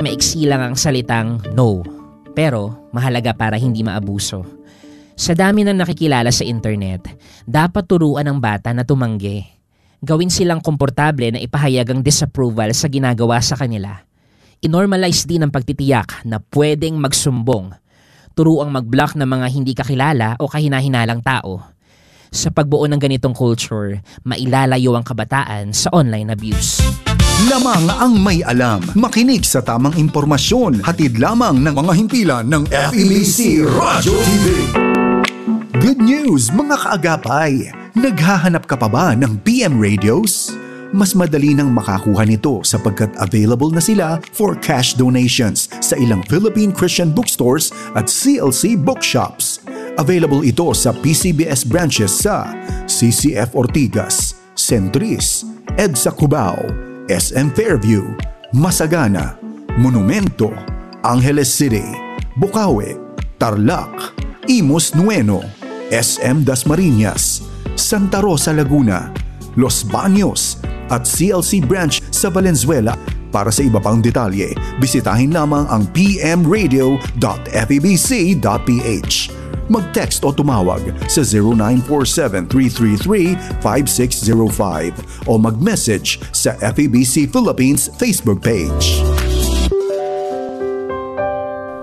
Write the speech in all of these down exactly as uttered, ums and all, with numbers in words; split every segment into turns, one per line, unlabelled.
maiksi lang ang salitang no, pero mahalaga para hindi maabuso. Sa dami ng nakikilala sa internet, dapat turuan ng bata na tumanggi. Gawin silang komportable na ipahayag ang disapproval sa ginagawa sa kanila. I-normalize din ang pagtitiyak na pwedeng magsumbong. Turuang mag-block ng mga hindi kakilala o kahinahinalang tao. Sa pagbuo ng ganitong culture, mailalayo ang kabataan sa online abuse.
Lamang ang may alam. Makinig sa tamang impormasyon. Hatid lamang ng mga himpilan ng F E B C Radyo T V. Good news mga kaagapay! Naghahanap ka pa ba ng P M radios? Mas madali nang makakuha nito sapagkat available na sila for cash donations sa ilang Philippine Christian bookstores at C L C bookshops. Available ito sa P C B S branches sa C C F Ortigas, Centris, EDSA Cubao, S M Fairview, Masagana, Monumento, Angeles City, Bukawi, Tarlac, Imus Nueno, S M Dasmariñas, Santa Rosa Laguna, Los Baños at C L C branch sa Valenzuela. Para sa iba pang detalye, bisitahin lamang ang p m radio dot f e b c dot p h. Mag-text o tumawag sa zero nine four seven, three three three, five six zero five o mag-message sa F E B C Philippines Facebook page.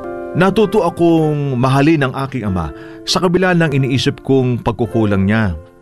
Natuto akong mahalin ang aking ama sa kabila ng iniisip kong pagkukulang niya.